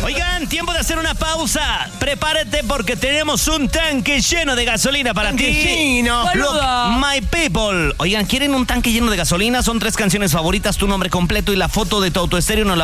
Oigan, tiempo de hacer una pausa. Prepárate porque tenemos un tanque lleno de gasolina para ti. Lleno. Look, my people. Oigan, ¿quieren un tanque lleno de gasolina? Son 3 canciones favoritas, tu nombre completo y la foto de tu autoestéreo. Nos la